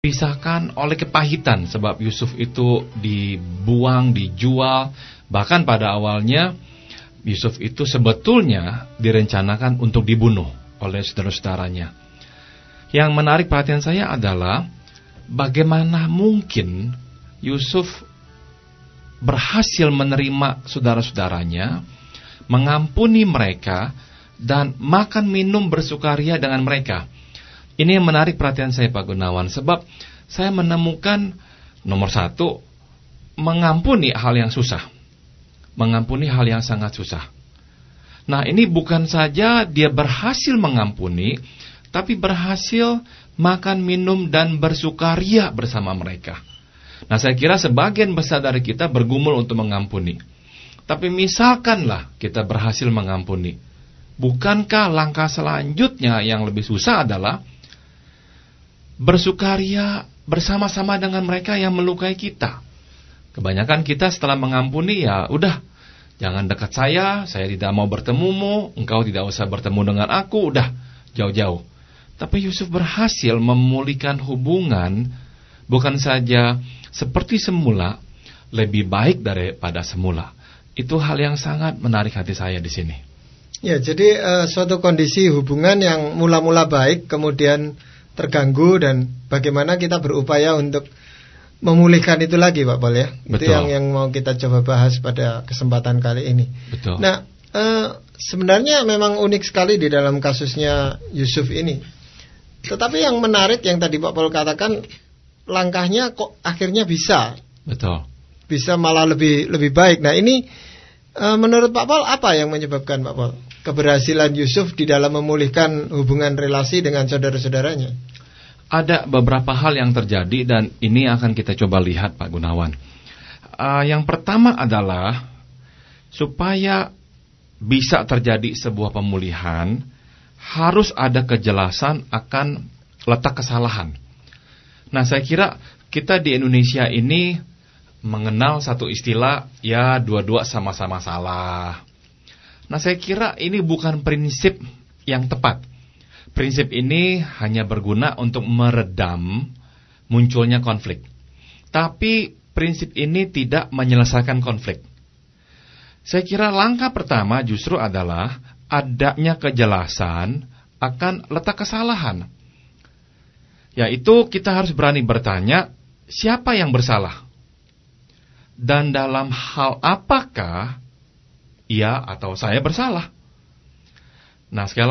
Pisahkan oleh kepahitan, sebab Yusuf itu dibuang, dijual. Bahkan pada awalnya Yusuf itu sebetulnya direncanakan untuk dibunuh oleh saudara-saudaranya. Yang menarik perhatian saya adalah bagaimana mungkin Yusuf berhasil menerima saudara-saudaranya, mengampuni mereka, dan makan minum bersukaria dengan mereka. Ini yang menarik perhatian saya, Pak Gunawan, sebab saya menemukan nomor satu, mengampuni hal yang susah. Mengampuni hal yang sangat susah. Nah, ini bukan saja dia berhasil mengampuni, tapi berhasil makan, minum, dan bersukaria bersama mereka. Nah, saya kira sebagian besar dari kita bergumul untuk mengampuni. Tapi misalkanlah kita berhasil mengampuni, bukankah langkah selanjutnya yang lebih susah adalah bersukaria bersama-sama dengan mereka yang melukai kita? Kebanyakan kita setelah mengampuni, ya udah, jangan dekat saya tidak mau bertemumu, engkau tidak usah bertemu dengan aku, udah, jauh-jauh. Tapi Yusuf berhasil memulihkan hubungan, bukan saja seperti semula, lebih baik daripada semula. Itu hal yang sangat menarik hati saya di sini. Ya, jadi suatu kondisi hubungan yang mula-mula baik, kemudian terganggu, dan bagaimana kita berupaya untuk memulihkan itu lagi, Pak Paul, ya. Betul. Itu yang mau kita coba bahas pada kesempatan kali ini. Betul. Nah, sebenarnya memang unik sekali di dalam kasusnya Yusuf ini. Tetapi yang menarik yang tadi Pak Paul katakan, langkahnya kok akhirnya bisa. Betul. Bisa malah lebih baik. Nah, ini menurut Pak Paul apa yang menyebabkan, Pak Paul, keberhasilan Yusuf di dalam memulihkan hubungan relasi dengan saudara-saudaranya? Ada beberapa hal yang terjadi dan ini akan kita coba lihat, Pak Gunawan. Yang pertama adalah supaya bisa terjadi sebuah pemulihan, harus ada kejelasan akan letak kesalahan. Nah, saya kira kita di Indonesia ini mengenal satu istilah, ya dua-dua sama-sama salah. Nah, saya kira ini bukan prinsip yang tepat. Prinsip ini hanya berguna untuk meredam munculnya konflik. Tapi prinsip ini tidak menyelesaikan konflik. Saya kira langkah pertama justru adalah adanya kejelasan akan letak kesalahan. Yaitu kita harus berani bertanya, siapa yang bersalah? Dan dalam hal apakah ia atau saya bersalah? Nah, sekali